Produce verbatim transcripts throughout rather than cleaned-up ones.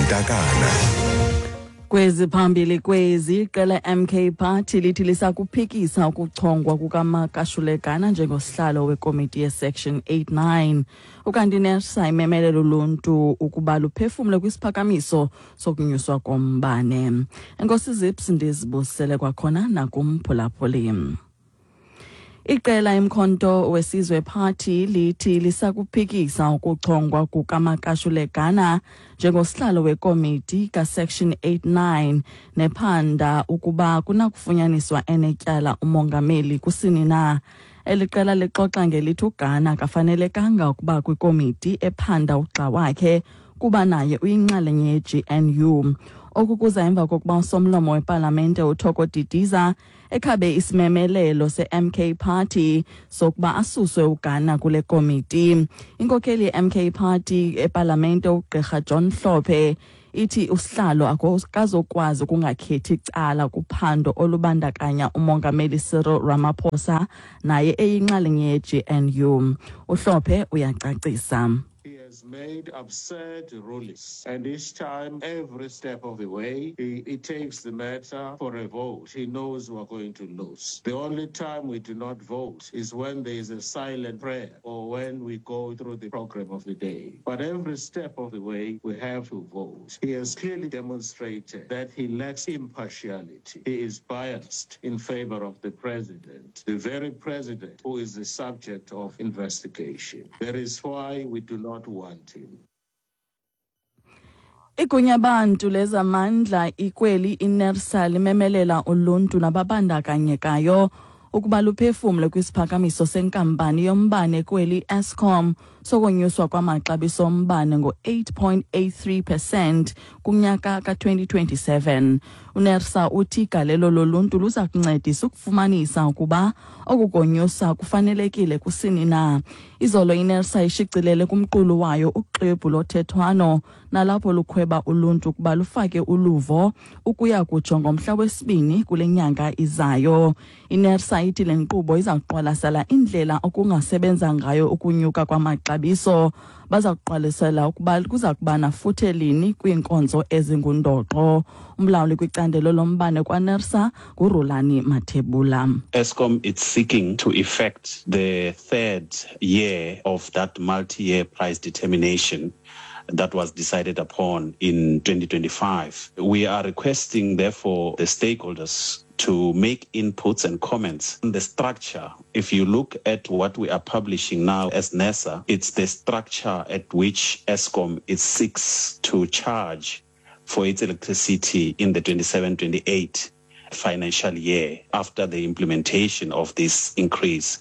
Ntakana. Kwezi phambili kwezi iqela M K Party lithi lisakuphikisa ukuchongwa kukaMakashulekana njengosihlalo wekomiti yesection eight nine. Ukanti NERSA imemelela uluntu ukuba luphefumle kwisiphakamiso sokunyuswa kombane. Enkosi Zips ndizibusele kwakhona nakumphulaphuli. Iqela iMkhonto weSizwe Party lithi lisakuphikisa ukuchongwa kukaMakashulekana njengosihlalo wekomiti kasection eight nine nephanda ukuba kunakufunyaniswa enetyala umongameli kusini na. Eliqela lixoxa ngelithi uGhana kafanelekanga ukuba kwikomiti ephanda ugxa wakhe kuba naye uyinxalenye ye-G N U. Okukuza emva kokuba usomlomo weParlamente uThoko Didiza ekhabe isimemelelo se-M K Party sokuba asuswe uGhana kule komiti. Inkokeli ye-M K Party eParlamente uGqirha John Hlophe ithi usihlalo akazokwazi ukungakhethi icala kuphando olubandakanya umongameli Cyril Ramaphosa naye eyinxalenye ye-G N U. uHlophe uyacacisa. He has made absurd rulings, and each time, every step of the way, he, he takes the matter for a vote. He knows we're going to lose. The only time we do not vote is when there is a silent prayer or when we go through the program of the day. But every step of the way, we have to vote. He has clearly demonstrated that he lacks impartiality. He is biased in favor of the president, the very president who is the subject of investigation. That is why we do not want him. Igunya bantu lezamandla ikweli iNERSA limemelela uluntu nababandakanyekayo ukuba luphefumle kwisiphakamiso senkampani yombane kweli Eskom sokonyuswa kwamaxabiso ombane ngo eight point eight three percent kunyaka ka twenty twenty-seven. uNERSA uthi igalelo loluntu luza kuncedisa ukufumanisa ukuba okukonyusa kufanelekile kusini na. Izolo iNERSA ishicilele kumqulu wayo uxwebhu lothethwano nalapho lukhweba uluntu ukuba lufake uluvo ukuya kutsho ngomhla wesibini kule nyanga izayo. iNERSA ithi le nkqubo iza kuqwalasela indlela okungasebenza ngayo ukunyuka kwamaxabiso. Baza kuqwalisela ukuba kuza kuba nafuthe lini kwiinkonzo ezingundoqo. Umlawuli kwicandelo lombane kwaNERSA nguRulani Mathebula. Eskom is seeking to effect the third year of that multi-year price determination that was decided upon in twenty twenty-five. We are requesting, therefore, the stakeholders to make inputs and comments on the structure. If you look at what we are publishing now as NERSA, it's the structure at which Eskom is seeks to charge for its electricity in the twenty-seven twenty-eight financial year after the implementation of this increase.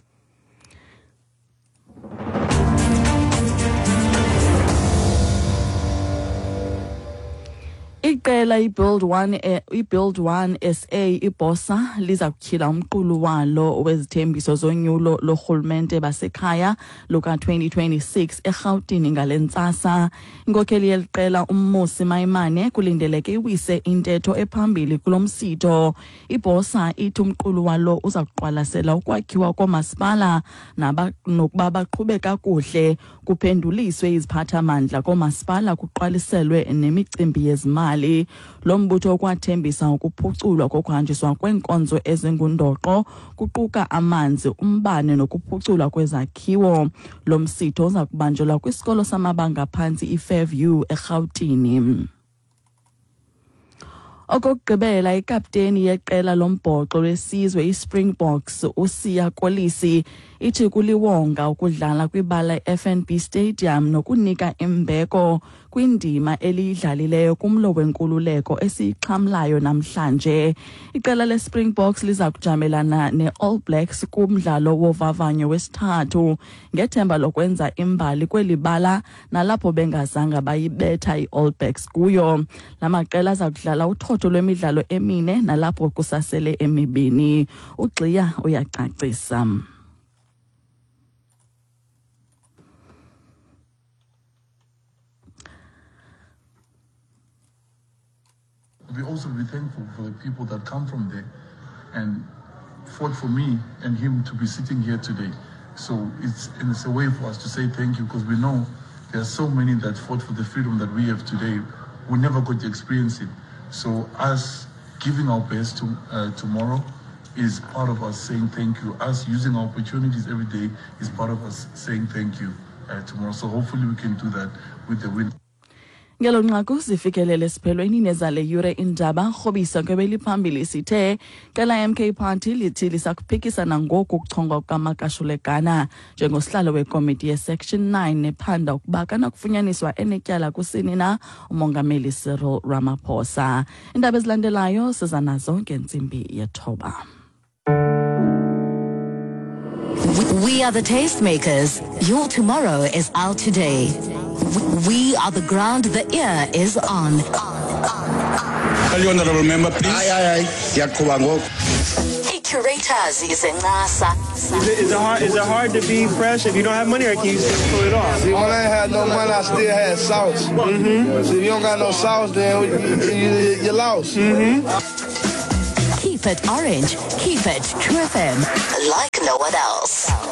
Iqela iBuild One iBuild One S A iBosa liza kutyhila umqulu walo wezithembiso zonyulo lorhulumente basekhaya luka twenty twenty-six eGauteng ngalentsasa. Inkokeli yeliqela uMmusi Maimane kulindeleke iwise intetho ephambili kulomsitho. iBosa ithi umqulu walo uza kuqwalasela ukwakhiwa komasipala nokuba baqhube kakuhle kuphenduliswe iziphathamandla komasipala kuqwaliselwe nemicimbi yezimali. Lo mbutho kwathembisa ukuphuculwa kokuhanjiswa kwenkonzo ezingundoqo kuquka amanzi, umbane nokuphuculwa kwezakhiwo. Lo msitho uza kubanjelwa kwisikolo samabanga phantsi iFairview eGauteng. Okugqibela ikapteni yeqela lombhoxo lesizwe iSpringboks uSiya Kolisi ithi kuliwonga ukudlala kwibala F N B Stadium nokunika imbeko kwindima elidlalileyo kumlo wenkululeko esixhamlayo namhlanje. Iqela leSpringboks liza kujamelana neAll Blacks kumdlalo wovavanyo wesithathu ngethemba lokwenza imbali kweli bala nalapho bengazanga bayibetha iAll Blacks kuyo. Lamaqela aza kudlala uthotho lwemidlalo emine nalapho kusasele emibini. uGxiya uyacacisa. We also be thankful for the people that come from there and fought for me and him to be sitting here today. So it's, and it's a way for us to say thank you, because we know there are so many that fought for the freedom that we have today we never got to experience it. So us giving our best to, uh, tomorrow is part of us saying thank you. Us using our opportunities every day is part of us saying thank you uh, tomorrow. So hopefully we can do that with the win. Ngelo nqaku sifikelele siphelweni nezale yure indaba khobisa kwebeli phambili sithe cela M K Party lithi lisakuphikisana ngoku kuchongwa kukaMakashulekana njengosihlalo wekomiti yesection nine nephanda ukuba kanakufunyaniswa enetyala kusini na umongameli Cyril Ramaphosa. Indaba ezilandelayo siza nazo ngentsimbi yethoba. We are the tastemakers. Your tomorrow is out today. We are the ground the ear is on. Tell you honorable member, please. Aye, aye, aye. Yakuba ngoku. Curators is in Nasa. Is it, is, it hard, is it hard to be fresh if you don't have money, or can you still pull it off? See, when I ain't had no money, I still had sauce. Mm-hmm. So if you don't got no sauce, then you, you, you're lost. Mm-hmm. Keep it orange. Keep it True F M. Like no one else.